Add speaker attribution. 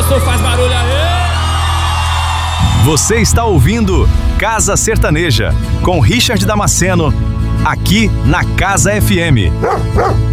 Speaker 1: gostou, faz barulho aí.
Speaker 2: Você está ouvindo Casa Sertaneja, com Richard Damasceno, aqui na Casa FM.